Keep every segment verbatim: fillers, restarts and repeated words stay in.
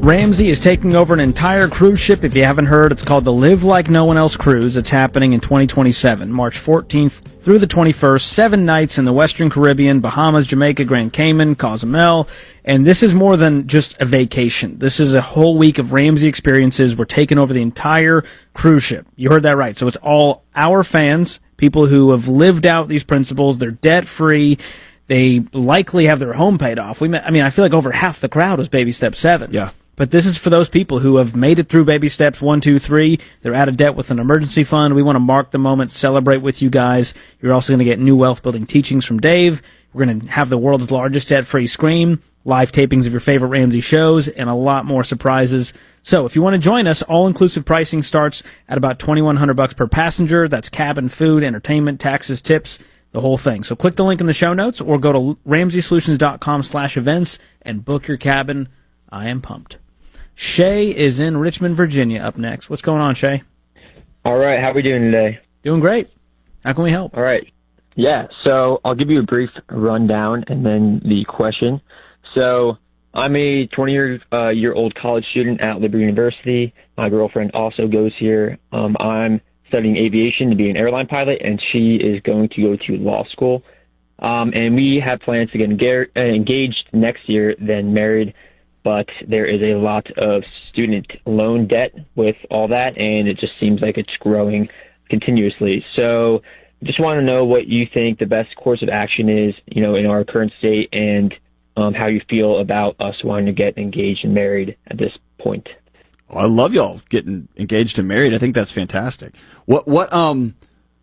Ramsey is taking over an entire cruise ship. If you haven't heard, it's called the Live Like No One Else Cruise. It's happening in twenty twenty-seven, March fourteenth through the twenty-first. Seven nights in the Western Caribbean, Bahamas, Jamaica, Grand Cayman, Cozumel. And this is more than just a vacation. This is a whole week of Ramsey experiences. We're taking over the entire cruise ship. You heard that right. So it's all our fans, people who have lived out these principles. They're debt-free. They likely have their home paid off. We, I mean, I feel like over half the crowd was Baby Step seven. Yeah. But this is for those people who have made it through baby steps one, two, three. They're out of debt with an emergency fund. We want to mark the moment, celebrate with you guys. You're also going to get new wealth-building teachings from Dave. We're going to have the world's largest debt-free screen, live tapings of your favorite Ramsey shows, and a lot more surprises. So if you want to join us, all-inclusive pricing starts at about twenty-one hundred bucks per passenger. That's cabin, food, entertainment, taxes, tips, the whole thing. So click the link in the show notes or go to ramsey solutions dot com slash events and book your cabin. I am pumped. Shay is in Richmond, Virginia, up next. What's going on, Shay? All right. How are we doing today? Doing great. How can we help? All right. Yeah. So I'll give you a brief rundown and then the question. So I'm a twenty-year uh, year old college student at Liberty University. My girlfriend also goes here. Um, I'm studying aviation to be an airline pilot, and she is going to go to law school. Um, and we have plans to get engaged next year, then married. But there is a lot of student loan debt with all that, and it just seems like it's growing continuously. So just want to know what you think the best course of action is, you know, in our current state, and um, how you feel about us wanting to get engaged and married at this point. Well, I love y'all getting engaged and married. I think that's fantastic. What, what, um,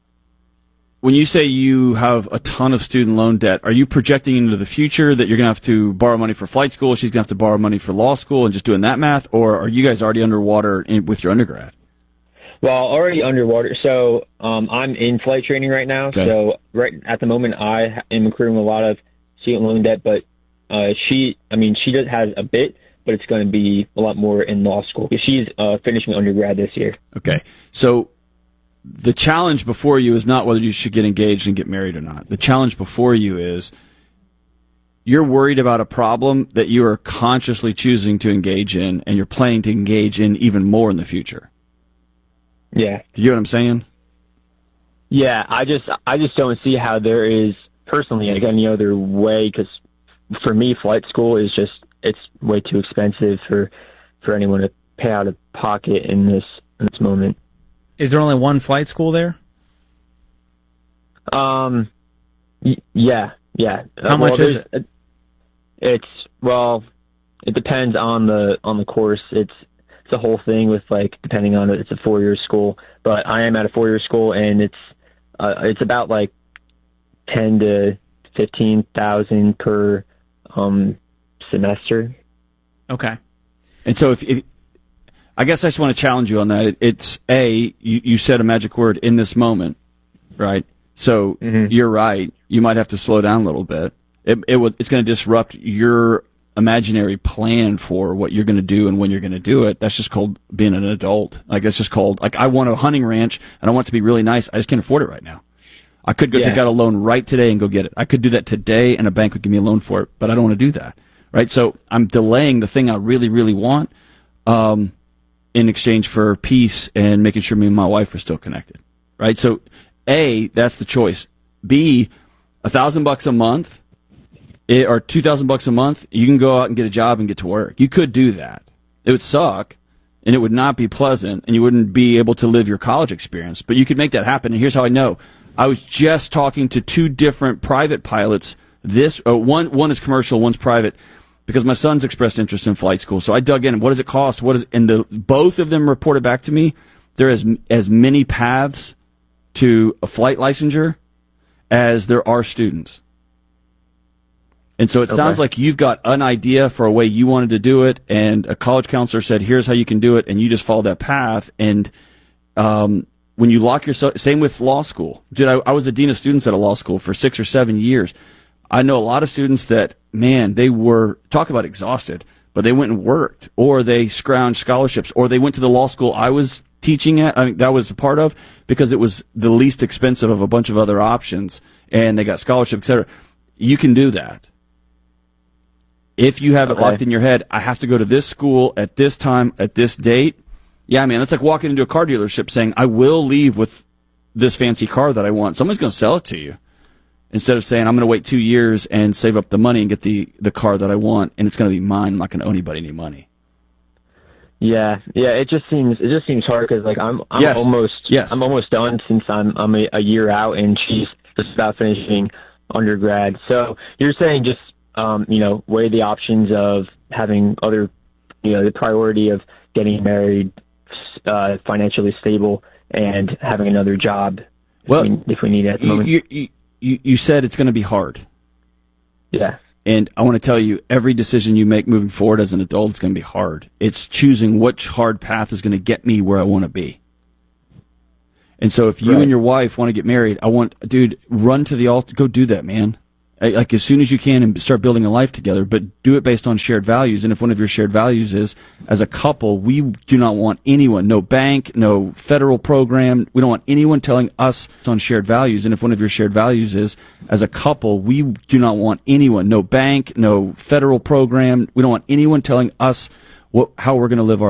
when you say you have a ton of student loan debt, are you projecting into the future that you're going to have to borrow money for flight school, she's going to have to borrow money for law school, and just doing that math, or are you guys already underwater in, with your undergrad? Well, already underwater. So um, I'm in flight training right now. Okay. So right at the moment, I am accruing a lot of student loan debt, but uh, she, I mean, she does has a bit, but it's going to be a lot more in law school because she's uh, finishing undergrad this year. Okay. So the challenge before you is not whether you should get engaged and get married or not. The challenge before you is you're worried about a problem that you are consciously choosing to engage in, and you're planning to engage in even more in the future. Yeah. Do you get what I'm saying? Yeah, I just I just don't see how there is personally like any other way, because for me, flight school is just it's way too expensive for for anyone to pay out of pocket in this in this moment. Is there only one flight school there? Um, y- yeah, yeah. How uh, much well, is it? It's well, it depends on the on the course. It's it's a whole thing with like depending on it. It's a four year school, but I am at a four year school, and it's uh, it's about like ten to fifteen thousand per um semester. Okay. And so if, if I guess I just want to challenge you on that. It, it's A, you, you said a magic word, in this moment, right? So Mm-hmm. you're right. You might have to slow down a little bit. It, it would, it's going to disrupt your imaginary plan for what you're going to do and when you're going to do it. That's just called being an adult. Like, it's just called, like, I want a hunting ranch and I want it to be really nice. I just can't afford it right now. I could go Yeah. take out a loan right today and go get it. I could do that today and a bank would give me a loan for it, but I don't want to do that, right? So I'm delaying the thing I really, really want, um, in exchange for peace and making sure me and my wife are still connected, right? So, A, that's the choice. B, a thousand bucks a month, it, or two thousand bucks a month, you can go out and get a job and get to work. You could do that. It would suck, and it would not be pleasant, and you wouldn't be able to live your college experience, but you could make that happen, and here's how I know. I was just talking to two different private pilots. This, uh, one, one is commercial, one's private, because my son's expressed interest in flight school. So I dug in. What does it cost? What is? And the both of them reported back to me there is as many paths to a flight licensure as there are students. And so it Okay. sounds like you've got an idea for a way you wanted to do it, and a college counselor said, "Here's how you can do it," and you just followed that path. And um, when you lock yourself, same with law school. Dude, I, I was a dean of students at a law school for six or seven years. I know a lot of students that, man, they were, talk about exhausted, but they went and worked, or they scrounged scholarships, or they went to the law school I was teaching at, I mean, that was a part of, because it was the least expensive of a bunch of other options, and they got scholarships, et cetera. You can do that. If you have it Okay. locked in your head, I have to go to this school at this time, at this date. Yeah, man, that's like walking into a car dealership saying, I will leave with this fancy car that I want. Someone's going to sell it to you. Instead of saying, I'm going to wait two years and save up the money and get the, the car that I want, and it's going to be mine. I'm not going to owe anybody any money. Yeah, yeah. It just seems it just seems hard because like I'm I'm Yes. almost Yes. I'm almost done since I'm I'm a, a year out and she's just about finishing undergrad. So you're saying just um you know weigh the options of having other you know the priority of getting married, uh, financially stable, and having another job. Well, if we, if we need it at the you, moment. you, you, you said it's going to be hard. Yeah. And I want to tell you, every decision you make moving forward as an adult is going to be hard. It's choosing which hard path is going to get me where I want to be. And so if you Right. and your wife want to get married, I want, dude, run to the altar. Go do that, man. Like as soon as you can and start building a life together, but do it based on shared values. And if one of your shared values is, as a couple, we do not want anyone, no bank, no federal program, we don't want anyone telling us on shared values. And if one of your shared values is, as a couple, we do not want anyone, no bank, no federal program, we don't want anyone telling us what, how we're going to live our